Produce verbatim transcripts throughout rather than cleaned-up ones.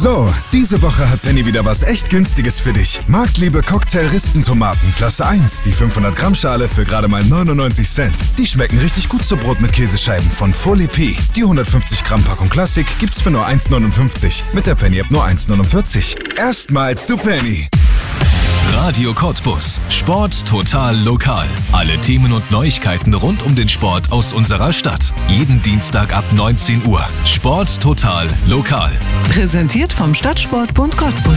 So, diese Woche hat Penny wieder was echt Günstiges für dich. Marktliebe Cocktail-Rispentomaten Klasse eins, die fünfhundert Gramm Schale für gerade mal neunundneunzig Cent. Die schmecken richtig gut zu Brot mit Käsescheiben von Folie P. Die hundertfünfzig Gramm Packung Klassik gibt's für nur eins neunundfünfzig. Mit der Penny-App nur eins neunundvierzig. Erstmals zu Penny. Radio Cottbus. Sport total lokal. Alle Themen und Neuigkeiten rund um den Sport aus unserer Stadt. Jeden Dienstag ab neunzehn Uhr. Sport total lokal. Präsentiert vom Stadtsportbund Cottbus.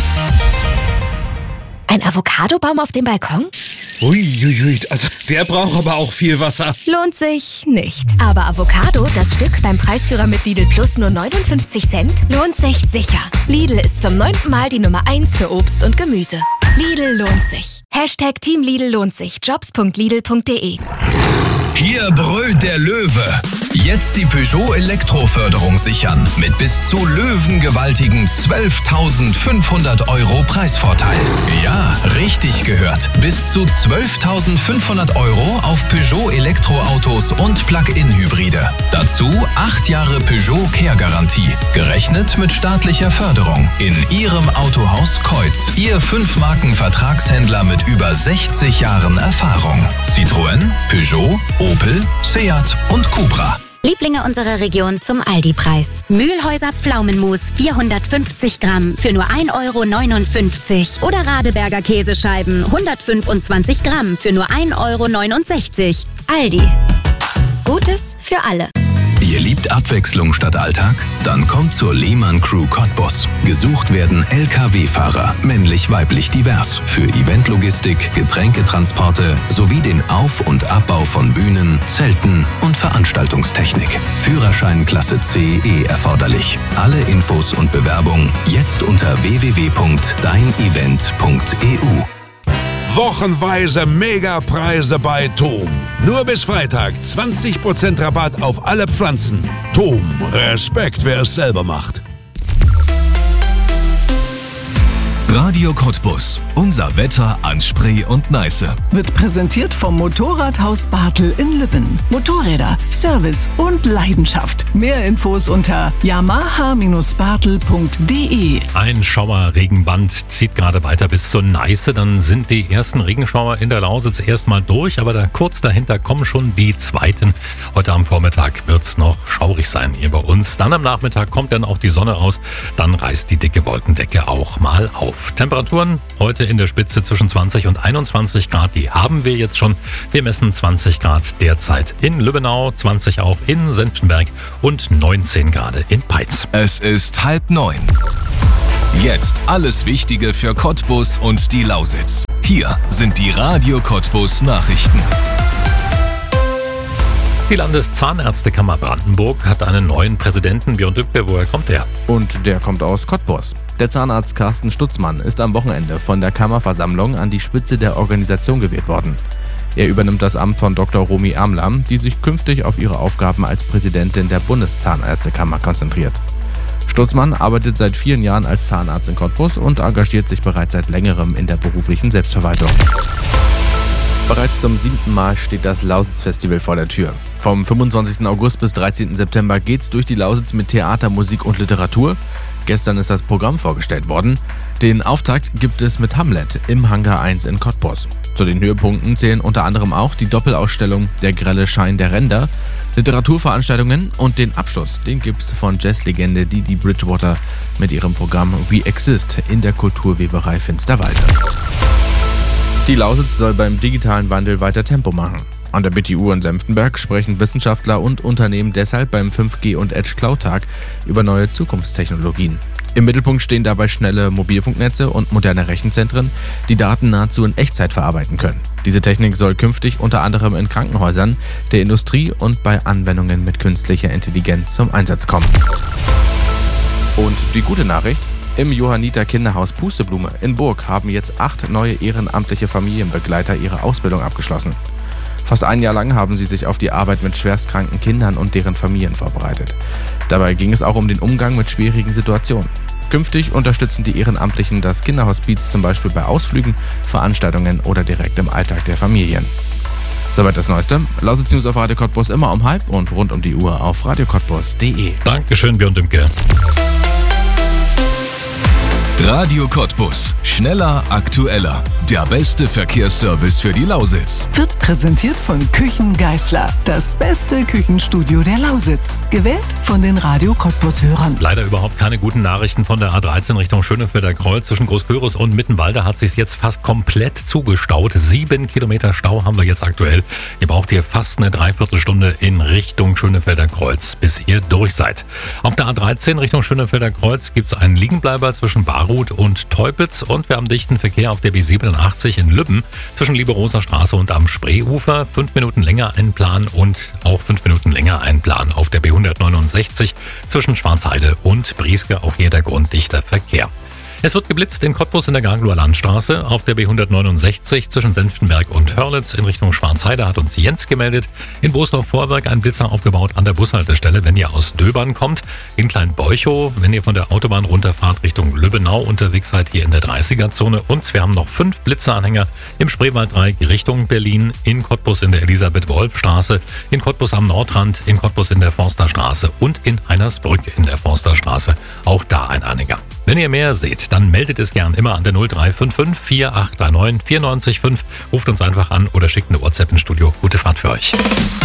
Ein Avocadobaum auf dem Balkon? Uiuiui, also der braucht aber auch viel Wasser. Lohnt sich nicht. Aber Avocado, das Stück beim Preisführer mit Lidl Plus nur neunundfünfzig Cent, lohnt sich sicher. Lidl ist zum neunten Mal die Nummer eins für Obst und Gemüse. Lidl lohnt sich. Hashtag Team Lidl lohnt sich. Jobs punkt lidl punkt de. Hier brüllt der Löwe. Jetzt die Peugeot Elektroförderung sichern. Mit bis zu löwengewaltigen zwölftausendfünfhundert Euro Preisvorteil. Ja, richtig gehört. Bis zu zwölftausendfünfhundert Euro auf Peugeot Elektroautos und Plug-in-Hybride. Dazu acht Jahre Peugeot Care-Garantie. Gerechnet mit staatlicher Förderung. In Ihrem Autohaus Kreuz. Ihr Fünf-Marken-Vertragshändler mit über sechzig Jahren Erfahrung. Citroën, Peugeot, Opel, Seat und Cupra. Lieblinge unserer Region zum Aldi-Preis. Mühlhäuser Pflaumenmus vierhundertfünfzig Gramm für nur ein Euro neunundfünfzig. Oder Radeberger Käsescheiben hundertfünfundzwanzig Gramm für nur ein Euro neunundsechzig. Aldi. Gutes für alle. Ihr liebt Abwechslung statt Alltag? Dann kommt zur Lehmann Crew Cottbus. Gesucht werden L K W-Fahrer, männlich-weiblich divers, für Eventlogistik, Getränketransporte sowie den Auf- und Abbau von Bühnen, Zelten und Veranstaltungstechnik. Führerschein Klasse C E erforderlich. Alle Infos und Bewerbung jetzt unter w w w punkt dein event punkt e u. Wochenweise Megapreise bei Thom. Nur bis Freitag zwanzig Prozent Rabatt auf alle Pflanzen. Thom, Respekt, wer es selber macht. Radio Cottbus. Unser Wetter an Spree und Neiße. Wird präsentiert vom Motorradhaus Bartel in Lübben. Motorräder, Service und Leidenschaft. Mehr Infos unter yamaha Bindestrich bartel punkt de. Ein Schauerregenband zieht gerade weiter bis zur Neiße. Dann sind die ersten Regenschauer in der Lausitz erstmal durch, aber da kurz dahinter kommen schon die zweiten. Heute am Vormittag wird es noch schaurig sein hier bei uns. Dann am Nachmittag kommt dann auch die Sonne raus. Dann reißt die dicke Wolkendecke auch mal auf. Temperaturen heute in der Spitze zwischen zwanzig und einundzwanzig Grad, die haben wir jetzt schon. Wir messen zwanzig Grad derzeit in Lübbenau, zwanzig auch in Senftenberg und neunzehn Grad in Peitz. Es ist halb neun. Jetzt alles Wichtige für Cottbus und die Lausitz. Hier sind die Radio Cottbus Nachrichten. Die Landeszahnärztekammer Brandenburg hat einen neuen Präsidenten. Björn Dübke, woher kommt der? Und der kommt aus Cottbus. Der Zahnarzt Carsten Stutzmann ist am Wochenende von der Kammerversammlung an die Spitze der Organisation gewählt worden. Er übernimmt das Amt von Doktor Romy Amler, die sich künftig auf ihre Aufgaben als Präsidentin der Bundeszahnärztekammer konzentriert. Stutzmann arbeitet seit vielen Jahren als Zahnarzt in Cottbus und engagiert sich bereits seit längerem in der beruflichen Selbstverwaltung. Bereits zum siebten Mal steht das Lausitz-Festival vor der Tür. Vom fünfundzwanzigsten August bis dreizehnten September geht's durch die Lausitz mit Theater, Musik und Literatur. Gestern ist das Programm vorgestellt worden. Den Auftakt gibt es mit Hamlet im Hangar eins in Cottbus. Zu den Höhepunkten zählen unter anderem auch die Doppelausstellung Der grelle Schein der Ränder, Literaturveranstaltungen und den Abschluss. Den gibt's von Jazzlegende Didi Bridgewater mit ihrem Programm We Exist in der Kulturweberei Finsterwalde. Die Lausitz soll beim digitalen Wandel weiter Tempo machen. An der B T U in Senftenberg sprechen Wissenschaftler und Unternehmen deshalb beim fünf G und Edge Cloud Tag über neue Zukunftstechnologien. Im Mittelpunkt stehen dabei schnelle Mobilfunknetze und moderne Rechenzentren, die Daten nahezu in Echtzeit verarbeiten können. Diese Technik soll künftig unter anderem in Krankenhäusern, der Industrie und bei Anwendungen mit künstlicher Intelligenz zum Einsatz kommen. Und die gute Nachricht: Im Johanniter Kinderhaus Pusteblume in Burg haben jetzt acht neue ehrenamtliche Familienbegleiter ihre Ausbildung abgeschlossen. Fast ein Jahr lang haben sie sich auf die Arbeit mit schwerstkranken Kindern und deren Familien vorbereitet. Dabei ging es auch um den Umgang mit schwierigen Situationen. Künftig unterstützen die Ehrenamtlichen das Kinderhospiz zum Beispiel bei Ausflügen, Veranstaltungen oder direkt im Alltag der Familien. Soweit das Neueste. Lausitz News auf Radio Cottbus immer um halb und rund um die Uhr auf radio cottbus punkt de. Dankeschön, Björn Dümke. Radio Cottbus. Schneller, aktueller. Der beste Verkehrsservice für die Lausitz. Wird präsentiert von Küchen Geisler. Das beste Küchenstudio der Lausitz. Gewählt von den Radio Cottbus-Hörern. Leider überhaupt keine guten Nachrichten von der A dreizehn Richtung Schönefelder Kreuz. Zwischen Großkörus und Mittenwalde hat sich jetzt fast komplett zugestaut. Sieben Kilometer Stau haben wir jetzt aktuell. Ihr braucht hier fast eine Dreiviertelstunde in Richtung Schönefelder Kreuz, bis ihr durch seid. Auf der A dreizehn Richtung Schönefelder Kreuz gibt es einen Liegenbleiber zwischen Barut und Teupitz und wir haben dichten Verkehr auf der B siebenundachtzig in Lübben zwischen Lieberoser Straße und am Spreeufer. Fünf Minuten länger einplanen und auch fünf Minuten länger einplanen auf der B hundertneunundsechzig zwischen Schwarzheide und Brieske. Auch hier der grunddichter Verkehr. Es wird geblitzt in Cottbus in der Ganglower Landstraße, auf der B hundertneunundsechzig zwischen Senftenberg und Hörlitz in Richtung Schwarzheide hat uns Jens gemeldet. In Boosdorf-Vorwerk ein Blitzer aufgebaut an der Bushaltestelle, wenn ihr aus Döbern kommt. In Kleinbeuchow, wenn ihr von der Autobahn runterfahrt Richtung Lübbenau unterwegs seid, hier in der dreißiger-Zone. Und wir haben noch fünf Blitzeranhänger im Spreewalddreieck Richtung Berlin, in Cottbus in der Elisabeth-Wolf-Straße, in Cottbus am Nordrand, in Cottbus in der Forsterstraße und in Heinersbrück in der Forsterstraße. Auch da ein Anhänger. Wenn ihr mehr seht, dann meldet es gern immer an der null drei fünf fünf vier acht drei neun vier neun fünf. Ruft uns einfach an oder schickt eine WhatsApp ins Studio. Gute Fahrt für euch.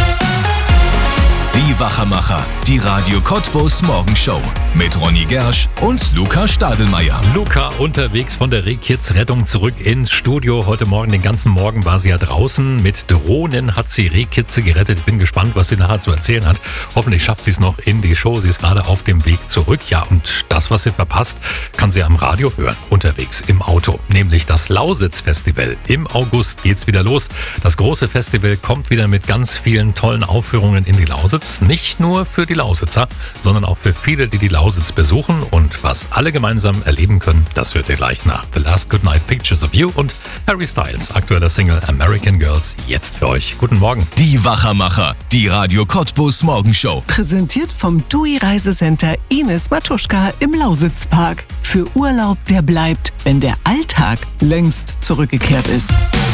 Die Wachermacher, die Radio Cottbus Morgenshow mit Ronny Gersch und Luca Stadelmeier. Luca unterwegs von der Rehkids Rettung zurück ins Studio. Heute Morgen, den ganzen Morgen war sie ja draußen. Mit Drohnen hat sie Rehkitze gerettet. Ich bin gespannt, was sie nachher zu erzählen hat. Hoffentlich schafft sie es noch in die Show. Sie ist gerade auf dem Weg zurück. Ja, und das, was sie verpasst, kann sie am Radio hören. Unterwegs im Auto. Nämlich das Lausitz-Festival. Im August geht's wieder los. Das große Festival kommt wieder mit ganz vielen tollen Aufführungen in die Lausitz. Nicht nur für die Lausitzer, sondern auch für viele, die die Lausitz besuchen. Und was alle gemeinsam erleben können, das hört ihr gleich nach The Last Goodnight Pictures of You und Harry Styles, aktueller Single American Girls, jetzt für euch. Guten Morgen. Die Wachermacher, die Radio Cottbus Morgenshow. Präsentiert vom T U I Reisecenter Ines Matuschka im Lausitzpark. Für Urlaub, der bleibt, wenn der Alltag längst zurückgekehrt ist.